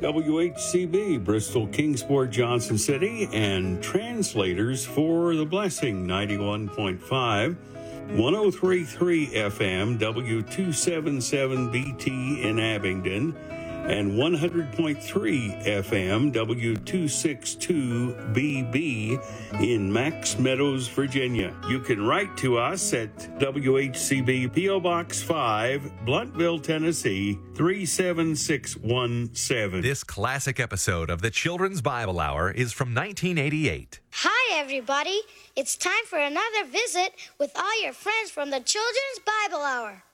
WHCB, Bristol, Kingsport, Johnson City, and translators for The Blessing, 91.5, 103.3 FM, W277BT in Abingdon, and 100.3 FM, W262BB in Max Meadows, Virginia. You can write to us at WHCB P.O. Box 5, Blunttville, Tennessee, 37617. This classic episode of the Children's Bible Hour is from 1988. Hi, everybody. It's time for another visit with all your friends from the Children's Bible Hour.